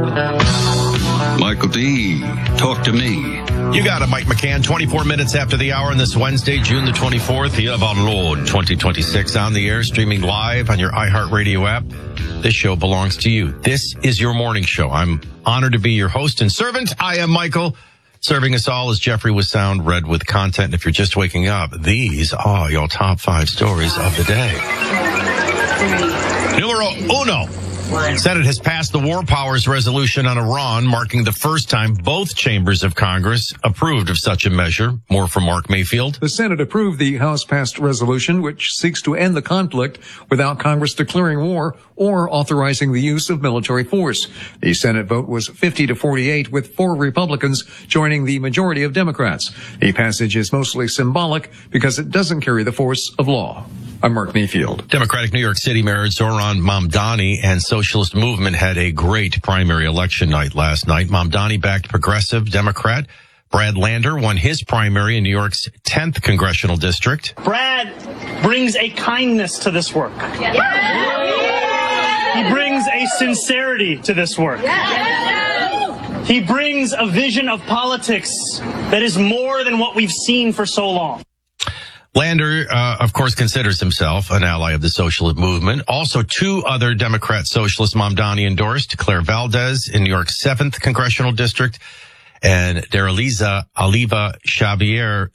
Michael D., talk to me. You got it, Mike McCann. 24 minutes after the hour on this Wednesday, June the 24th, year of our Lord, 2026, on the air, streaming live on your iHeartRadio app. This show belongs to you. This is your morning show. I'm honored to be your host and servant. I am Michael. Serving us all is Jeffrey with sound, Red with content. And if you're just waking up, these are your top 5 stories of the day. Numero uno. Senate has passed the War Powers Resolution on Iran, marking the first time both chambers of Congress approved of such a measure. More from Mark Mayfield. The Senate approved the House-passed resolution, which seeks to end the conflict without Congress declaring war or authorizing the use of military force. The Senate vote was 50-48, with 4 Republicans joining the majority of Democrats. The passage is mostly symbolic because it doesn't carry the force of law. I'm Mark Mayfield. Democratic New York City Mayor Zohran Mamdani and Socialist Movement had a great primary election night last night. Mamdani-backed progressive Democrat Brad Lander won his primary in New York's 10th congressional district. Brad brings a kindness to this work. He brings a sincerity to this work. He brings a vision of politics that is more than what we've seen for so long. Lander, of course, considers himself an ally of the socialist movement. Also, 2 other Democrat socialists Mamdani endorsed, Claire Valdez in New York's 7th congressional district and Daraliza Aliva Chevalier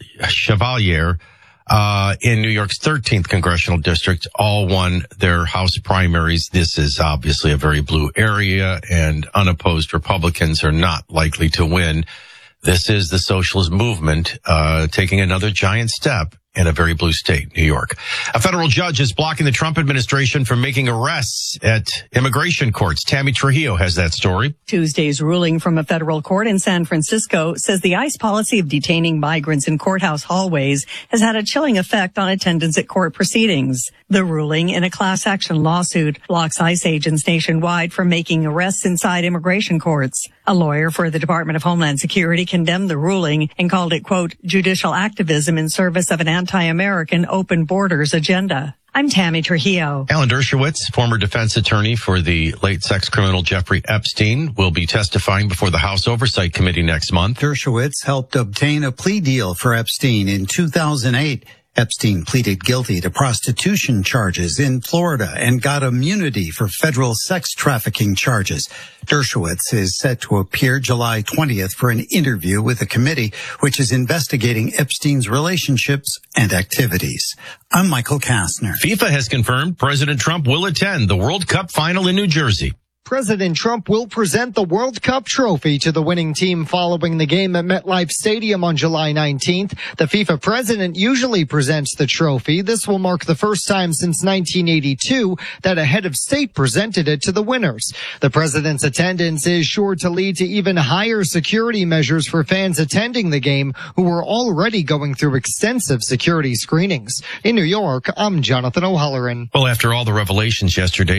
in New York's 13th congressional district, all won their House primaries. This is obviously a very blue area, and unopposed Republicans are not likely to win. This is the socialist movement taking another giant step in a very blue state, New York. A federal judge is blocking the Trump administration from making arrests at immigration courts. Tammy Trujillo has that story. Tuesday's ruling from a federal court in San Francisco says the ICE policy of detaining migrants in courthouse hallways has had a chilling effect on attendance at court proceedings. The ruling in a class action lawsuit blocks ICE agents nationwide from making arrests inside immigration courts. A lawyer for the Department of Homeland Security condemned the ruling and called it, quote, judicial activism in service of an anti-American open borders agenda. I'm Tammy Trujillo. Alan Dershowitz, former defense attorney for the late sex criminal Jeffrey Epstein, will be testifying before the House Oversight Committee next month. Dershowitz helped obtain a plea deal for Epstein in 2008. Epstein pleaded guilty to prostitution charges in Florida and got immunity for federal sex trafficking charges. Dershowitz is set to appear July 20th for an interview with a committee which is investigating Epstein's relationships and activities. I'm Michael Kastner. FIFA has confirmed President Trump will attend the World Cup final in New Jersey. President Trump will present the World Cup trophy to the winning team following the game at MetLife Stadium on July 19th. The FIFA president usually presents the trophy. This will mark the first time since 1982 that a head of state presented it to the winners. The president's attendance is sure to lead to even higher security measures for fans attending the game who were already going through extensive security screenings. In New York, I'm Jonathan O'Halloran. Well, after all the revelations yesterday,